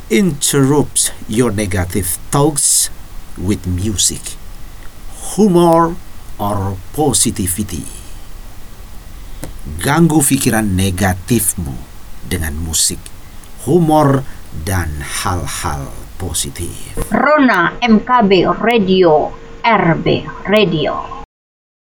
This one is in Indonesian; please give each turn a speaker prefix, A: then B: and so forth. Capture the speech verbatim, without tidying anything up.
A: Interrupt your negative thoughts with music, humor, or positivity. Ganggu pikiran negatifmu dengan musik, humor, dan hal-hal positif.
B: Rona M K B Radio, R B Radio.